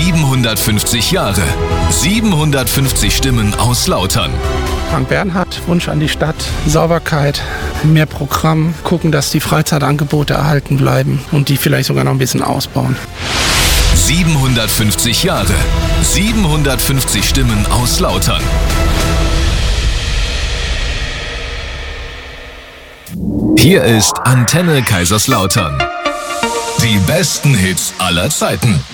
750 Jahre, 750 Stimmen aus Lautern. Frank Bernhard, Wunsch an die Stadt, Sauberkeit, mehr Programm, gucken, dass die Freizeitangebote erhalten bleiben und die vielleicht sogar noch ein bisschen ausbauen. 750 Jahre, 750 Stimmen aus Lautern. Hier ist Antenne Kaiserslautern. Die besten Hits aller Zeiten.